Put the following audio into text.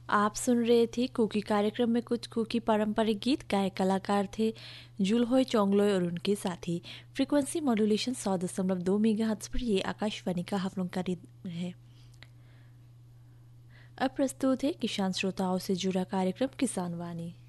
आप सुन रहे थे कुकी कार्यक्रम में कुछ कुकी पारंपरिक गीत गाए कलाकार थे जुलहोय चोंगलोय और उनके साथी। फ्रीक्वेंसी मॉड्यूलेशन 100.2 मेगाहर्ट्ज पर ये आकाशवाणी का हम लोग का है। अब प्रस्तुत है किसान श्रोताओं से जुड़ा कार्यक्रम किसान वाणी।